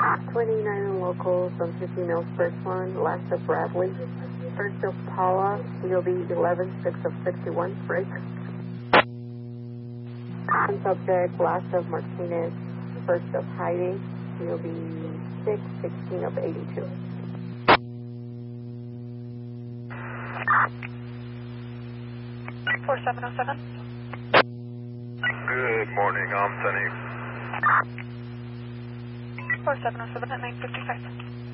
29 locals on 50 mils, first one, last of Bradley. First of Paula, will be 11-6 of 61, break. Subject, last of Martinez, first of Heidi, will be 6-16 of 82. Good morning, I'm Sunny. 4707 at 9:55.